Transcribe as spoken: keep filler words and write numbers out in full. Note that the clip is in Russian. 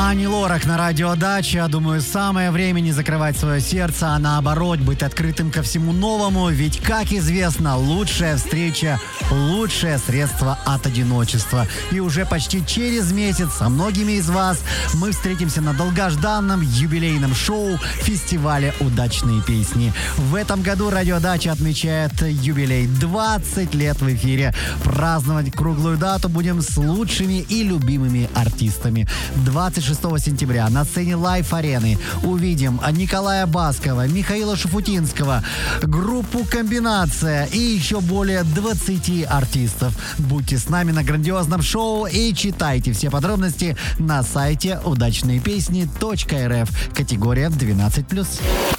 Ани Лорак на радио Дача. Думаю, самое время не закрывать свое сердце, а наоборот быть открытым ко всему новому. Ведь, как известно, лучшая встреча – лучшее средство от одиночества. И уже почти через месяц со многими из вас мы встретимся на долгожданном юбилейном шоу фестиваля «Удачные песни». В этом году радио Дача отмечает юбилей двадцать лет в эфире. Праздновать круглую дату будем с лучшими и любимыми артистами. двадцать шестого сентября на сцене Лайф-арены увидим Николая Баскова, Михаила Шуфутинского, группу «Комбинация» и еще более двадцати артистов. Будьте с нами на грандиозном шоу и читайте все подробности на сайте удачные песни точка эр эф. Категория двенадцать плюс.